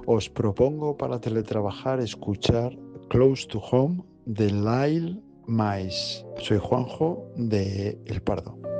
Os propongo para teletrabajar escuchar Close to Home de Lyle Mice. Soy Juanjo de El Pardo.